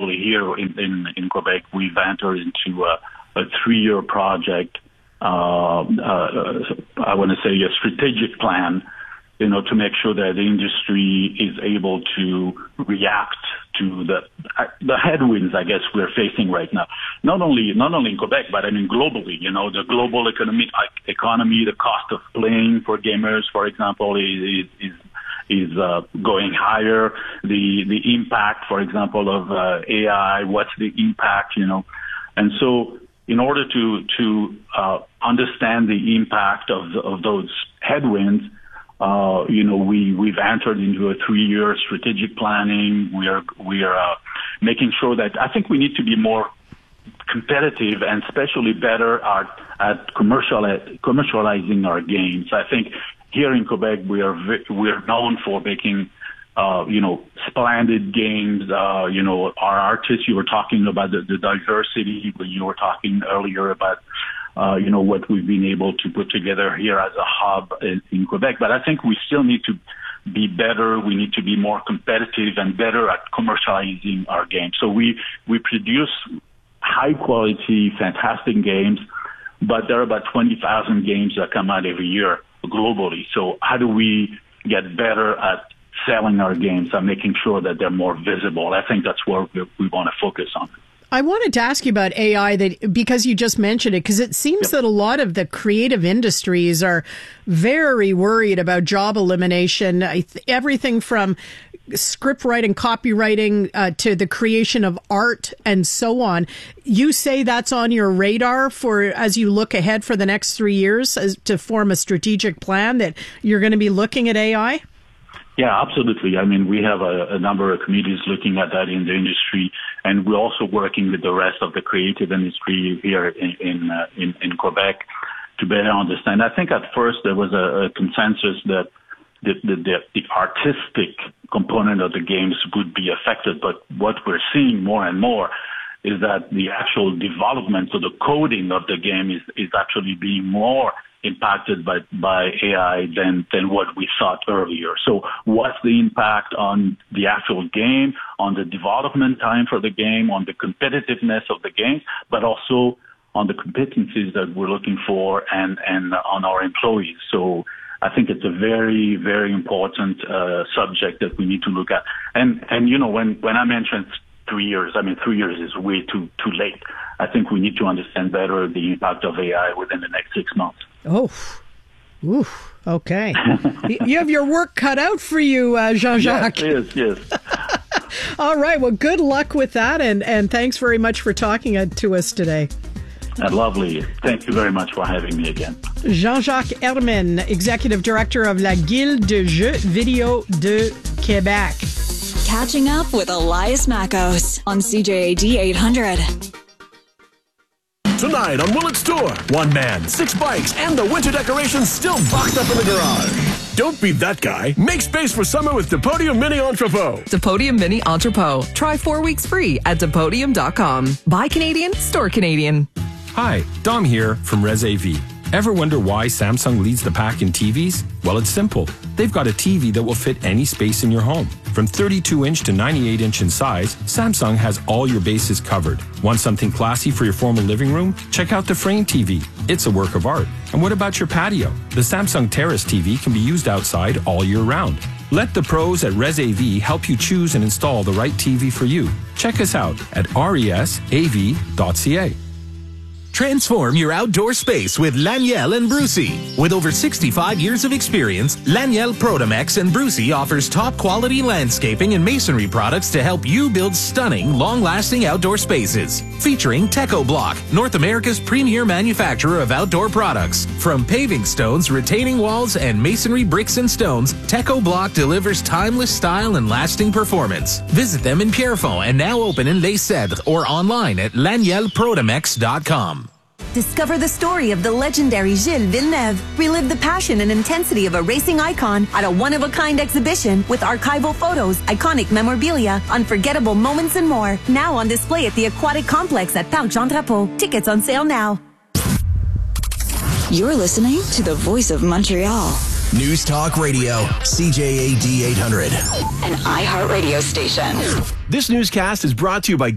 actually here in Quebec, we've entered into a 3-year project. I want to say a strategic plan, to make sure that the industry is able to react to the headwinds, I guess, we're facing right now. Not only in Quebec, but I mean globally. The global economy, the cost of playing for gamers, for example, is going higher. The impact, for example, of AI. What's the impact? And so in order to understand the impact of those headwinds, we've entered into a 3-year strategic planning. We are making sure that I think we need to be more competitive and especially better at commercializing our games. I think here in Quebec we're known for making splendid games. Our artists. You were talking about the diversity. You were talking earlier about what we've been able to put together here as a hub in Quebec. But I think we still need to be better. We need to be more competitive and better at commercializing our games. So we produce high quality, fantastic games, but there are about 20,000 games that come out every year globally. So how do we get better at selling our games and making sure that they're more visible? I think that's where we want to focus on. I wanted to ask you about AI because you just mentioned it, because it seems that a lot of the creative industries are very worried about job elimination. Everything from script writing, copywriting, to the creation of art and so on. You say that's on your radar as you look ahead for the next 3 years to form a strategic plan that you're going to be looking at AI? Yeah, absolutely. I mean, we have a number of committees looking at that in the industry, and we're also working with the rest of the creative industry here in Quebec to better understand. I think at first there was a consensus that the artistic component of the games would be affected, but what we're seeing more and more is that the actual development, so the coding of the game is actually being more impacted by AI than what we thought earlier. So what's the impact on the actual game, on the development time for the game, on the competitiveness of the game, but also on the competencies that we're looking for and on our employees. So I think it's a very, very important subject that we need to look at. And when I mentioned 3 years, I mean 3 years is way too late. I think we need to understand better the impact of AI within the next 6 months. Oh, oof, okay. You have your work cut out for you, Jean-Jacques. Yes. All right. Well, good luck with that, and thanks very much for talking to us today. Lovely. Thank you very much for having me again. Jean-Jacques Herman, Executive Director of la Guilde de Jeux Vidéo de Québec. Catching up with Elias Mackos on CJAD 800. Tonight on Willett Store, 1 man, 6 bikes, and the winter decorations still boxed up in the garage. Don't be that guy. Make space for summer with Depodium Mini Entrepot. Depodium Mini Entrepot. Try 4 weeks free at Depodium.com. Buy Canadian, store Canadian. Hi, Dom here from Res AV. Ever wonder why Samsung leads the pack in TVs? Well, it's simple. They've got a TV that will fit any space in your home. From 32-inch to 98-inch in size, Samsung has all your bases covered. Want something classy for your formal living room? Check out the Frame TV. It's a work of art. And what about your patio? The Samsung Terrace TV can be used outside all year round. Let the pros at Res AV help you choose and install the right TV for you. Check us out at resav.ca. Transform your outdoor space with Laniel and Brucey. With over 65 years of experience, Laniel Protomex and Brucey offers top quality landscaping and masonry products to help you build stunning, long-lasting outdoor spaces. Featuring Teco Block, North America's premier manufacturer of outdoor products. From paving stones, retaining walls, and masonry bricks and stones, Teco Block delivers timeless style and lasting performance. Visit them in Pierrefonds and now open in Les Cèdres or online at lanielprotomex.com. Discover the story of the legendary Gilles Villeneuve. Relive the passion and intensity of a racing icon at a one-of-a-kind exhibition with archival photos, iconic memorabilia, unforgettable moments, and more. Now on display at the Aquatic Complex at Parc Jean Drapeau. Tickets on sale now. You're listening to the Voice of Montreal. News Talk Radio, CJAD 800. An iHeartRadio station. This newscast is brought to you by